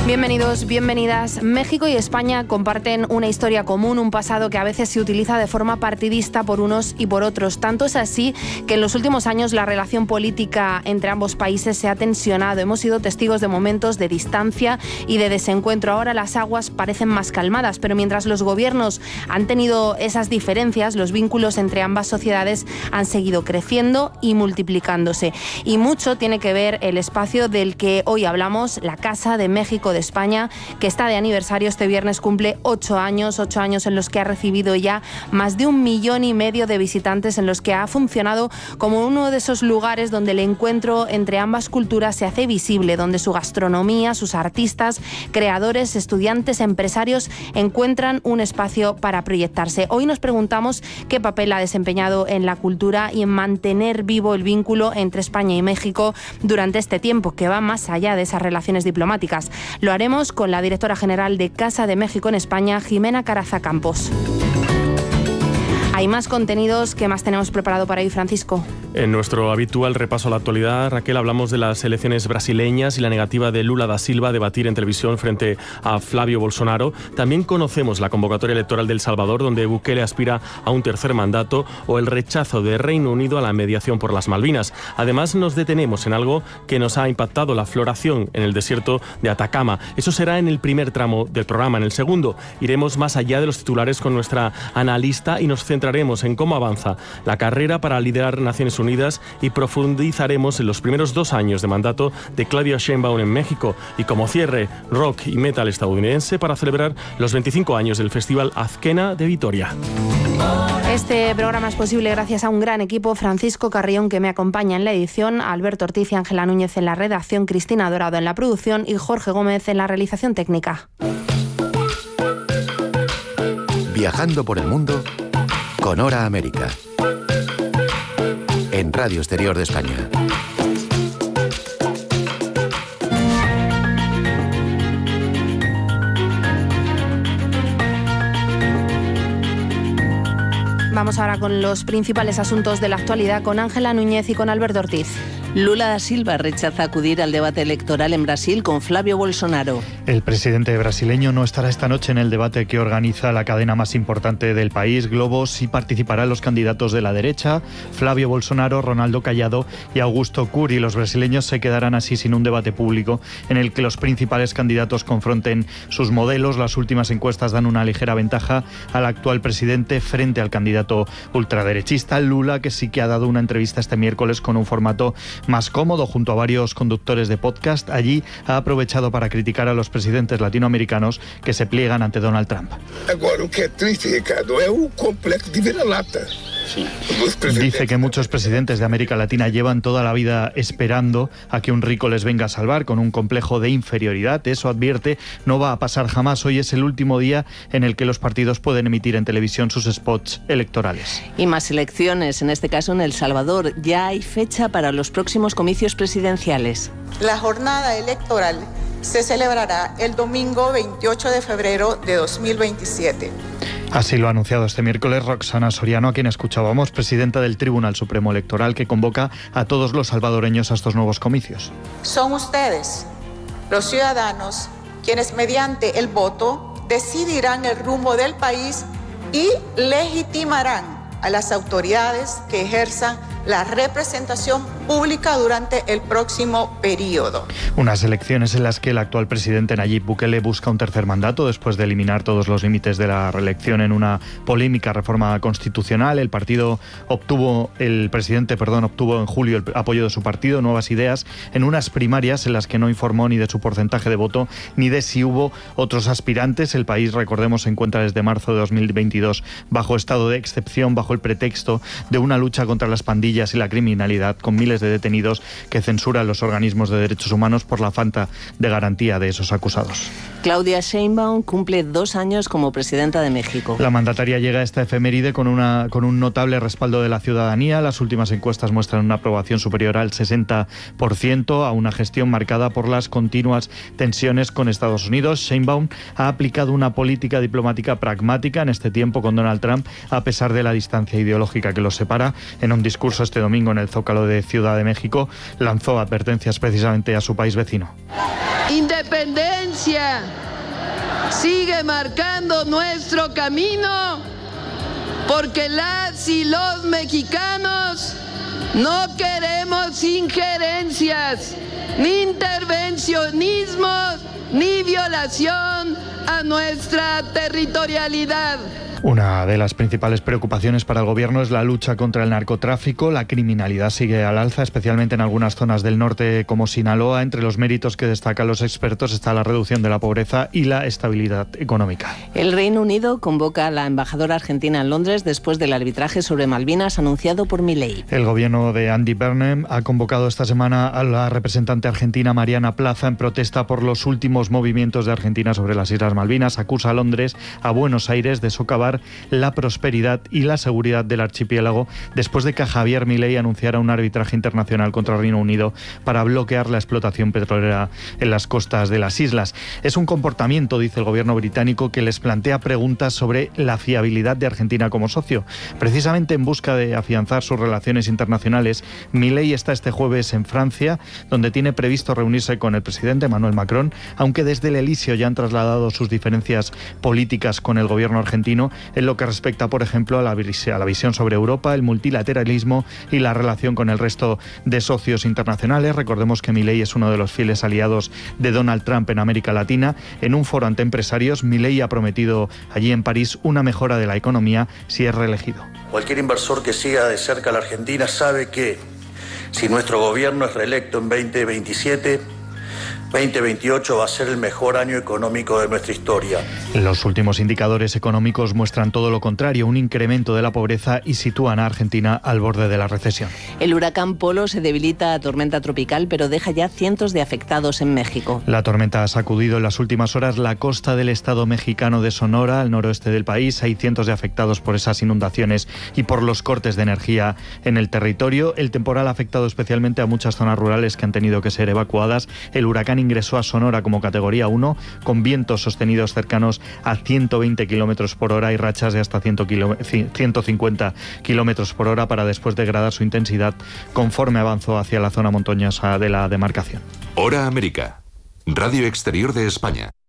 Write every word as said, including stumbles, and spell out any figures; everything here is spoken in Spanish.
Bienvenidos, bienvenidas. México y España comparten una historia común, un pasado que a veces se utiliza de forma partidista por unos y por otros. Tanto es así que en los últimos años la relación política entre ambos países se ha tensionado. Hemos sido testigos de momentos de distancia y de desencuentro. Ahora las aguas parecen más calmadas, pero mientras los gobiernos han tenido esas diferencias, los vínculos entre ambas sociedades han seguido creciendo y multiplicándose. Y mucho tiene que ver el espacio del que hoy hablamos, la Casa de México de España, que está de aniversario. Este viernes cumple ocho años, ocho años en los que ha recibido ya más de un millón y medio de visitantes, en los que ha funcionado como uno de esos lugares donde el encuentro entre ambas culturas se hace visible, donde su gastronomía, sus artistas, creadores, estudiantes, empresarios encuentran un espacio para proyectarse. Hoy nos preguntamos qué papel ha desempeñado en la cultura y en mantener vivo el vínculo entre España y México durante este tiempo, que va más allá de esas relaciones diplomáticas. Lo haremos con la directora general de Casa de México en España, Jimena Caraza Campos. Hay más contenidos. ¿Qué más tenemos preparado para hoy, Francisco? En nuestro habitual repaso a la actualidad, Raquel, hablamos de las elecciones brasileñas y la negativa de Lula da Silva a debatir en televisión frente a Flavio Bolsonaro. También conocemos la convocatoria electoral de El Salvador, donde Bukele aspira a un tercer mandato, o el rechazo de Reino Unido a la mediación por las Malvinas. Además, nos detenemos en algo que nos ha impactado: la floración en el desierto de Atacama. Eso será en el primer tramo del programa. En el segundo, iremos más allá de los titulares con nuestra analista y nos centraremos en cómo avanza la carrera para liderar Naciones Unidas, y profundizaremos en los primeros dos años de mandato de Claudia Sheinbaum en México, y como cierre, rock y metal estadounidense para celebrar los veinticinco años del Festival Azkena de Vitoria. Este programa es posible gracias a un gran equipo: Francisco Carrión, que me acompaña en la edición, Alberto Ortiz y Ángela Núñez en la redacción, Cristina Dorado en la producción y Jorge Gómez en la realización técnica. Viajando por el mundo con Hora América, en Radio Exterior de España. Vamos ahora con los principales asuntos de la actualidad con Ángela Núñez y con Alberto Ortiz. Lula da Silva rechaza acudir al debate electoral en Brasil con Flavio Bolsonaro. El presidente brasileño no estará esta noche en el debate que organiza la cadena más importante del país, Globo. Sí participarán los candidatos de la derecha, Flavio Bolsonaro, Ronaldo Cayado y Augusto Cury. Los brasileños se quedarán así sin un debate público en el que los principales candidatos confronten sus modelos. Las últimas encuestas dan una ligera ventaja al actual presidente frente al candidato ultraderechista Lula, que sí que ha dado una entrevista este miércoles con un formato más cómodo junto a varios conductores de podcast. Allí ha aprovechado para criticar a los presidentes latinoamericanos que se pliegan ante Donald Trump. Agora, o que é triste, Ricardo, é o complexo de vira-lata. Dice que muchos presidentes de América Latina llevan toda la vida esperando a que un rico les venga a salvar, con un complejo de inferioridad. Eso, advierte, no va a pasar jamás. Hoy es el último día en el que los partidos pueden emitir en televisión sus spots electorales. Y más elecciones, en este caso en El Salvador. Ya hay fecha para los próximos comicios presidenciales. La jornada electoral se celebrará el domingo veintiocho de febrero de dos mil veintisiete. Así lo ha anunciado este miércoles Roxana Soriano, a quien escuchábamos, presidenta del Tribunal Supremo Electoral, que convoca a todos los salvadoreños a estos nuevos comicios. Son ustedes, los ciudadanos, quienes mediante el voto decidirán el rumbo del país y legitimarán a las autoridades que ejerzan la representación pública durante el próximo periodo. Unas elecciones en las que el actual presidente Nayib Bukele busca un tercer mandato después de eliminar todos los límites de la reelección en una polémica reforma constitucional. El partido obtuvo, el presidente, perdón, obtuvo en julio el apoyo de su partido, Nuevas Ideas, en unas primarias en las que no informó ni de su porcentaje de voto ni de si hubo otros aspirantes. El país, recordemos, se encuentra desde marzo de dos mil veintidós bajo estado de excepción, bajo el pretexto de una lucha contra las pandillas y la criminalidad, con miles de detenidos que censuran los organismos de derechos humanos por la falta de garantía de esos acusados. Claudia Sheinbaum cumple dos años como presidenta de México. La mandataria llega a esta efeméride con, una, con un notable respaldo de la ciudadanía. Las últimas encuestas muestran una aprobación superior al sesenta por ciento, a una gestión marcada por las continuas tensiones con Estados Unidos. Sheinbaum ha aplicado una política diplomática pragmática en este tiempo con Donald Trump, a pesar de la distancia ideológica que los separa. En un discurso este domingo en el Zócalo de Ciudad de México, lanzó advertencias precisamente a su país vecino. independencia sigue marcando nuestro camino, porque las y los mexicanos no queremos injerencias, ni intervencionismos, ni violación a nuestra territorialidad. Una de las principales preocupaciones para el gobierno es la lucha contra el narcotráfico. La criminalidad sigue al alza, especialmente en algunas zonas del norte como Sinaloa. Entre los méritos que destacan los expertos está la reducción de la pobreza y la estabilidad económica. El Reino Unido convoca a la embajadora argentina en Londres después del arbitraje sobre Malvinas anunciado por Milei. El gobierno de Andy Burnham ha convocado esta semana a la representante argentina Mariana Plaza en protesta por los últimos movimientos de Argentina sobre las Islas Malvinas. Acusa a Londres, a Buenos Aires, de socavar la prosperidad y la seguridad del archipiélago después de que Javier Milei anunciara un arbitraje internacional contra el Reino Unido para bloquear la explotación petrolera en las costas de las islas. Es un comportamiento, dice el gobierno británico, que les plantea preguntas sobre la fiabilidad de Argentina como socio. Precisamente en busca de afianzar sus relaciones internacionales, Milei está este jueves en Francia, donde tiene previsto reunirse con el presidente Emmanuel Macron, aunque desde el Elíseo ya han trasladado sus diferencias políticas con el gobierno argentino en lo que respecta, por ejemplo, a la, a la visión sobre Europa, el multilateralismo y la relación con el resto de socios internacionales. Recordemos que Milei es uno de los fieles aliados de Donald Trump en América Latina. En un foro ante empresarios, Milei ha prometido allí en París una mejora de la economía si es reelegido. Cualquier inversor que siga de cerca a la Argentina sabe que si nuestro gobierno es reelecto en veinte veintisiete, veinte veintiocho va a ser el mejor año económico de nuestra historia. Los últimos indicadores económicos muestran todo lo contrario, un incremento de la pobreza y sitúan a Argentina al borde de la recesión. El huracán Polo se debilita a tormenta tropical, pero deja ya cientos de afectados en México. La tormenta ha sacudido en las últimas horas la costa del estado mexicano de Sonora, al noroeste del país. Hay cientos de afectados por esas inundaciones y por los cortes de energía en el territorio. El temporal ha afectado especialmente a muchas zonas rurales que han tenido que ser evacuadas. El huracán ingresó a Sonora como categoría uno, con vientos sostenidos cercanos a ciento veinte kilómetros por hora y rachas de hasta ciento cincuenta kilómetros por hora, para después degradar su intensidad conforme avanzó hacia la zona montañosa de la demarcación. Hora América, Radio Exterior de España.